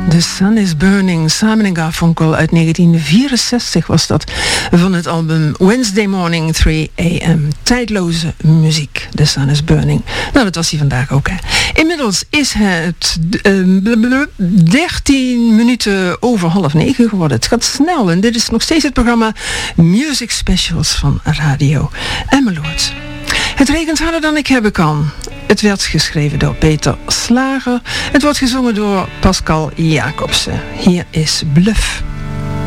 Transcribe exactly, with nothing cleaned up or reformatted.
The Sun is Burning, Simon en Garfunkel uit negentien vierenzestig was dat, van het album Wednesday Morning three a m Tijdloze muziek, The Sun is Burning. Nou, dat was hij vandaag ook, hè. Inmiddels is het uh, dertien minuten over half negen geworden. Het gaat snel en dit is nog steeds het programma Music Specials van Radio Emmeloord. Het regent harder dan ik hebben kan. Het werd geschreven door Peter Slager. Het wordt gezongen door Pascal Jacobsen. Hier is Bluff.